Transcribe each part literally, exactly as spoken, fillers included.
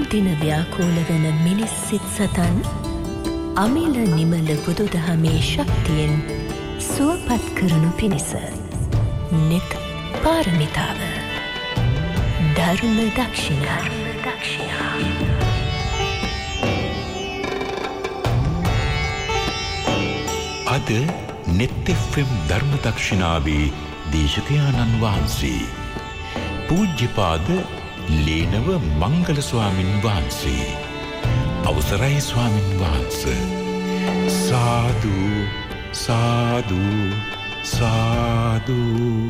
අනුදින ව්‍යාකූල වන මිනිස් සිත් සතන් අමිල නිමල බුදුදහමේ ශක්තියෙන් සුවපත් කරනු පිණිස නිත් පාරමිතාව ධර්ම දක්ෂිනා අද නෙත් එෆ් එම් ධර්ම දක්ෂිනාවේ දේශකයාණන් වහන්සේ පූජ්‍යපාද ලේනව මංගල ස්වාමින් වහන්සේ. අවසරයි ස්වාමින් වහන්සේ. සාදු සාදු සාදු.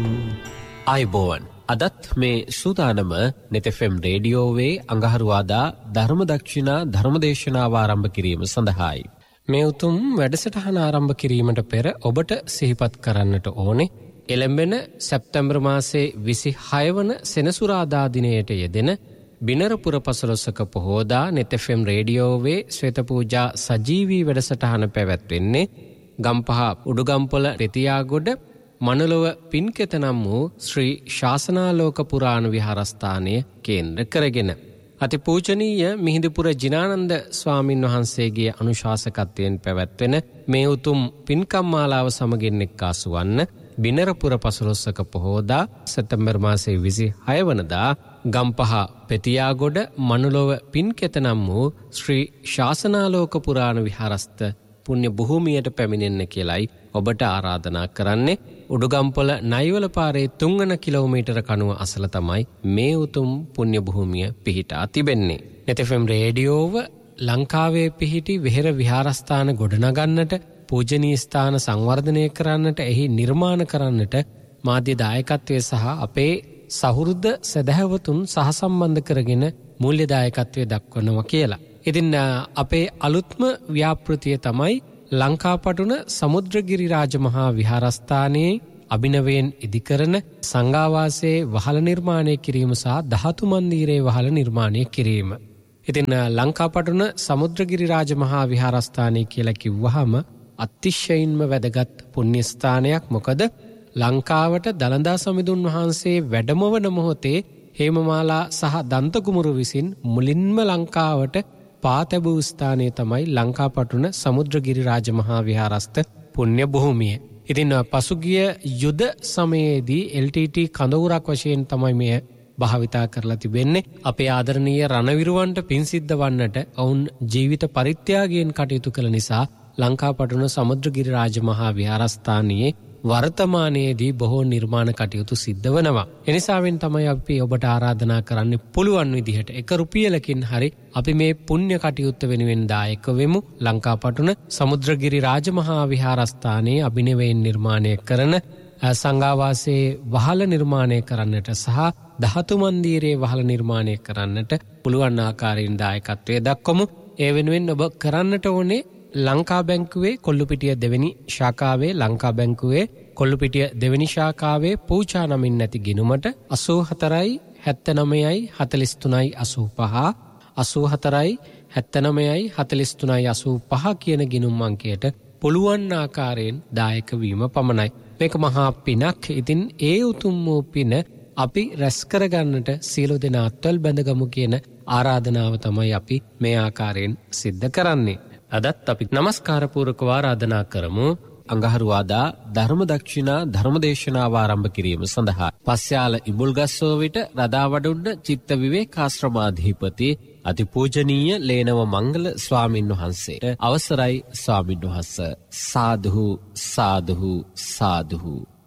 ආයුබෝවන්. අදත් මේ සූදානම නෙත් එෆ් එම් රේඩියෝවේ අඟහරුවාදා ධර්ම දක්ෂිනා ධර්මදේශනාව ආරම්භ කිරීම සඳහායි. මේ උතුම් වැඩසටහන ආරම්භ කිරීමට පෙර ඔබට සිහිපත් කරන්නට ඕනේ එළඹෙන සැප්තැම්බර් මාසේ විසිහය වන සෙනසුරාදා දිනයට යෙදෙන බිනරපුර පසළොස්වක පොහෝදා නෙත් එෆ් එම් රේඩියෝවේ ශ්වේත පූජා සජීවී වැඩසටහන පැවැත්වෙන්නේ ගම්පහ උඩුගම්පොළ රෙතියාගොඩ මනලොව පින්කෙත නම් වූ ශ්‍රී ශාසනාලෝක පුරාණ විහාරස්ථානය කේන්ද්‍ර කරගෙන. අතිපූජනීය මිහිඳුපුර ජිනානන්ද ස්වාමින් වහන්සේගේ අනුශාසකත්වයෙන් පැවැත්වෙන මේ උතුම් පින්කම් මාලාව සමගින් එක්කාසු වන්න බිනරපුර පසළොස්වක පොහෝදා සැප්තැම්බර් මාසේ විසිහය වනදා ගම්පහ පෙතියාගොඩ මනුලොව පින්කෙත නම් වූ ශ්‍රී ශාසනාලෝක පුරාණ විහාරස්ථ පුණ්‍ය භූමියට පැමිණෙන්න කියලයි ඔබට ආරාධනා කරන්නේ. උඩුගම්පොළ නයිවල පාරේ තුන්වන කිලෝමීටර කණුව අසල තමයි මේ උතුම් පුණ්‍ය භූමිය පිහිටා තිබෙන්නේ. නෙත් එෆ් එම් රේඩියෝව ලංකාවේ පිහිටි වෙහෙර විහාරස්ථාන ගොඩනගන්නට, පූජනීය ස්ථාන සංවර්ධනය කරන්නට, එහි නිර්මාණ කරන්නට මාධ්‍ය දායකත්වය සහ අපේ සහෘද සදහැවතුන් සහසම්බන්ධ කරගෙන මූල්‍ය දායකත්වය දක්වනවා කියලා. ඉතින් අපේ අලුත්ම ව්‍යාපෘතිය තමයි ලංකාපටුන සමුද්‍රගිරි රාජමහා විහාරස්ථානයේ අභිනවයෙන් ඉදිකරන සංඝාවාසයේ වහල නිර්මාණය කිරීම සහ ධාතු මන්දිරයේ වහල නිර්මාණය කිරීම. ඉතින් ලංකාපටුන සමුද්‍රගිරි රාජමහා විහාරස්ථානය කියලා කිව්වහම අතිශයින්ම වැදගත් පුණ්‍ය ස්ථානයක්. මොකද ලංකාවට දළදා සමිඳුන් වහන්සේ වැඩමවන මොහොතේ හේමමාලා සහ දන්තකුමරු විසින් මුලින්ම ලංකාවට පාතැබූ ස්ථානය තමයි ලංකාපටුන සමුද්‍රගිරි රාජමහා විහාරස්ථ පුණ්‍ය භූමිය. ඉතින් පසුගිය යුද සමයේදී එල් ටී ටී කඳවුරක් වශයෙන් තමයි මෙය භාවිතා කරලා තිබෙන්නේ. අපේ ආදරණීය රණවිරුවන්ට පින් සිද්ධ වන්නට ඔවුන් ජීවිත පරිත්‍යාගයෙන් කටයුතු කළ නිසා ලංකාපටුන සමුද්‍රගිරි රාජමහා විහාරස්ථානයේ වර්තමානයේදී බොහෝ නිර්මාණ කටයුතු සිද්ධ වනවා. එනිසාවෙන් තමයි අපි ඔබට ආරාධනා කරන්න පුළුවන් විදිහට එක රුපියලකින් හරි අපි මේ පුණ්‍ය කටයුත්ත වෙනුවෙන් දායක වෙමු. ලංකාපටුන සමුද්‍රගිරි රාජමහා විහාරස්ථානයේ අභිනවයෙන් නිර්මාණය කරන සංඝාවාසයේ වහල නිර්මාණය කරන්නට සහ ධාතු මන්දිරයේ වහල නිර්මාණය කරන්නට පුළුවන් ආකාරයෙන් දායකත්වය දක්වමු. ඒ වෙනුවෙන් ඔබ කරන්නට ඕනේ ලංකා බැංකුවේ කොල්ලුපිටිය දෙවෙනි ශාඛාවේ ලංකා බැංකුවේ කොල්ලුපිටිය දෙවෙනි ශාඛාවේ පූජා නමින් නැති ගිණුමට අසූ හතරයි හැත්තනවයයි හතළිස් තුනයි අසූ පහ අසූ හතරයි හැත්තනවයයි හතළිස් තුනයි අසූ පහ කියන ගිණුම් අංකයට පුළුවන් ආකාරයෙන් දායක වීම පමණයි. මේක මහා පිනක්. ඉතින් ඒ උතුම් වූ පින අපි රැස් කරගන්නට සියලු දෙනා අත්වල බැඳගමු කියන ආරාධනාව තමයි අපි මේ ආකාරයෙන් සිද්ධ කරන්නේ. අදත් අපි නමස්කාර පූර්වකව ආරාධනා කරමු අඟහරුවාදා ධර්ම දක්ෂිනා ධර්මදේශනාව ආරම්භ කිරීම සඳහා. පස්යාල ඉඹුල්ගස්සෝ විට රදාවඩුන්න චිත්ත විවේකාශ්‍රමාධිපති අතිපූජනීය ලේනව මංගල ස්වාමින් වහන්සේට අවසරයි ස්වාමින් වහන්සේ. සාදුහු සාදුහු සාදුහු.